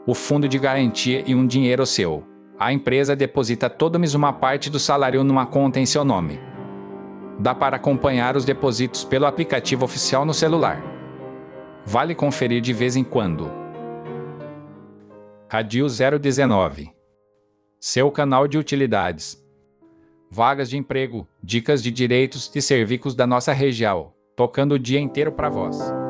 o fundo de garantia e um dinheiro seu. A empresa deposita todo mês uma parte do salário numa conta em seu nome. Dá para acompanhar os depósitos pelo aplicativo oficial no celular. Vale conferir de vez em quando. Radio 019. Seu canal de utilidades. Vagas de emprego, dicas de direitos e serviços da nossa região, tocando o dia inteiro para vós.